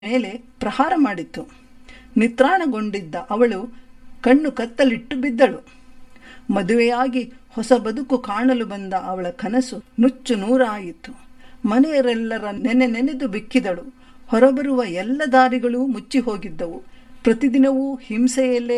ಮೇಲೆ ಪ್ರಹಾರ ಮಾಡಿತು. ನಿತ್ರಾಣಗೊಂಡಿದ್ದ ಅವಳು ಕಣ್ಣು ಕತ್ತಲಿಟ್ಟು ಬಿದ್ದಳು. ಮದುವೆಯಾಗಿ ಹೊಸ ಬದುಕು ಕಾಣಲು ಬಂದ ಅವಳ ಕನಸು ನುಚ್ಚು ನೂರಾಯಿತು. ಮನೆಯವರೆಲ್ಲರ ನೆನೆದು ಬಿಕ್ಕಿದಳು. ಹೊರಬರುವ ಎಲ್ಲ ದಾರಿಗಳೂ ಮುಚ್ಚಿ ಹೋಗಿದ್ದವು. ಪ್ರತಿದಿನವೂ ಹಿಂಸೆಯಲ್ಲೇ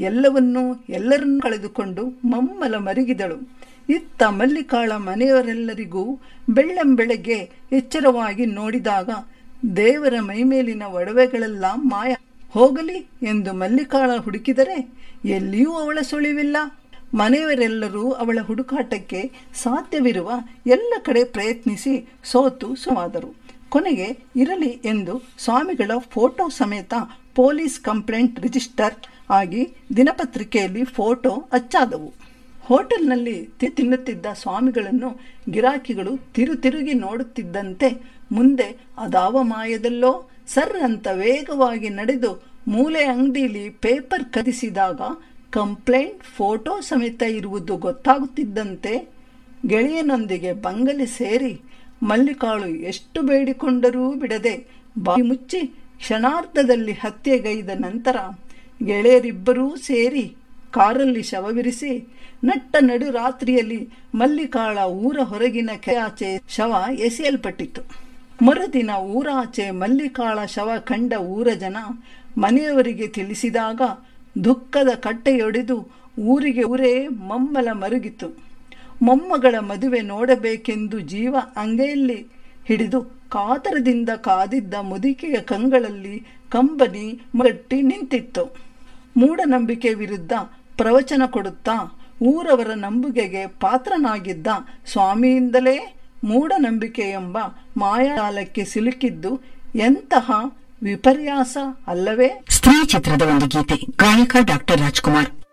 ಎಲ್ಲರನ್ನೂ ಕಳೆದುಕೊಂಡು ಮಮ್ಮಲ ಮರುಗಿದಳು. ಇತ್ತ ಮಲ್ಲಿಕಾಳ ಮನೆಯವರೆಲ್ಲರಿಗೂ ಬೆಳ್ಳಂಬೆಳಗ್ಗೆ ಎಚ್ಚರವಾಗಿ ನೋಡಿದಾಗ ದೇವರ ಮೈಮೇಲಿನ ಒಡವೆಗಳೆಲ್ಲ ಮಾಯ. ಹೋಗಲಿ ಎಂದು ಮಲ್ಲಿಕಾಳ ಹುಡುಕಿದರೆ ಎಲ್ಲಿಯೂ ಅವಳ ಸುಳಿವಿಲ್ಲ. ಮನೆಯವರೆಲ್ಲರೂ ಅವಳ ಹುಡುಕಾಟಕ್ಕೆ ಸಾಧ್ಯವಿರುವ ಎಲ್ಲ ಕಡೆ ಪ್ರಯತ್ನಿಸಿ ಸೋತು ಸುಮಾದರು. ಕೊನೆಗೆ ಇರಲಿ ಎಂದು ಸ್ವಾಮಿಗಳ ಫೋಟೋ ಸಮೇತ ಪೊಲೀಸ್ ಕಂಪ್ಲೇಂಟ್ ರಿಜಿಸ್ಟರ್ ಆಗಿ ದಿನಪತ್ರಿಕೆಯಲ್ಲಿ ಫೋಟೋ ಅಚ್ಚಾದವು. ಹೋಟೆಲ್ನಲ್ಲಿ ತಿನ್ನುತ್ತಿದ್ದ ಸ್ವಾಮಿಗಳನ್ನು ಗಿರಾಕಿಗಳು ತಿರುಗಿ ನೋಡುತ್ತಿದ್ದಂತೆ ಮುಂದೆ ಅದಾವ ಮಾಯದಲ್ಲೋ ಸರ್ ಅಂತ ವೇಗವಾಗಿ ನಡೆದು ಮೂಲೆ ಅಂಗಡಿಯಲ್ಲಿ ಪೇಪರ್ ಖರೀದಿಸಿದಾಗ ಕಂಪ್ಲೇಂಟ್ ಫೋಟೋ ಸಮೇತ ಇರುವುದು ಗೊತ್ತಾಗುತ್ತಿದ್ದಂತೆ ಗೆಳೆಯನೊಂದಿಗೆ ಬಂಗಲೆ ಸೇರಿ ಮಲ್ಲಿಕಾಳು ಎಷ್ಟು ಬೇಡಿಕೊಂಡರೂ ಬಿಡದೆ ಬಾಯಿ ಮುಚ್ಚಿ ಕ್ಷಣಾರ್ಧದಲ್ಲಿ ಹತ್ಯೆಗೈದ ನಂತರ ಗೆಳೆಯರಿಬ್ಬರೂ ಸೇರಿ ಕಾರಲ್ಲಿ ಶವವಿರಿಸಿ ನಟ್ಟ ನಡು ರಾತ್ರಿಯಲ್ಲಿ ಮಲ್ಲಿಕಾಳ ಊರ ಹೊರಗಿನ ಕೆರೆಯಾಚೆ ಶವ ಎಸೆಯಲ್ಪಟ್ಟಿತು. ಮರುದಿನ ಊರಾಚೆ ಮಲ್ಲಿಕಾಳ ಶವ ಕಂಡ ಊರ ಜನ ಮನೆಯವರಿಗೆ ತಿಳಿಸಿದಾಗ ದುಃಖದ ಕಟ್ಟೆಯೊಡೆದು ಊರಿಗೆ ಊರೇ ಮಮ್ಮಲ ಮರುಗಿತು. ಮೊಮ್ಮಗಳ ಮದುವೆ ನೋಡಬೇಕೆಂದು ಜೀವ ಅಂಗೈಯಲ್ಲಿ ಹಿಡಿದು ಕಾತರದಿಂದ ಕಾದಿದ್ದ ಮುದುಕೆಯ ಕಂಗಳಲ್ಲಿ ಕಂಬನಿ ಮಗಟ್ಟಿ ನಿಂತಿತ್ತು. ಮೂಢನಂಬಿಕೆ ವಿರುದ್ಧ ಪ್ರವಚನ ಕೊಡುತ್ತಾ ಊರವರ ನಂಬಿಕೆಗೆ ಪಾತ್ರನಾಗಿದ್ದ ಸ್ವಾಮಿಯಿಂದಲೇ ಮೂಢನಂಬಿಕೆ ಎಂಬ ಮಾಯಾಜಾಲಕ್ಕೆ ಸಿಲುಕಿದ್ದು ಎಂತಹ ವಿಪರ್ಯಾಸ ಅಲ್ಲವೇ? ಸ್ತ್ರೀ ಚಿತ್ರದ ಒಂದು ಗೀತೆ, ಗಾಯಕ ಡಾಕ್ಟರ್ ರಾಜ್ಕುಮಾರ್.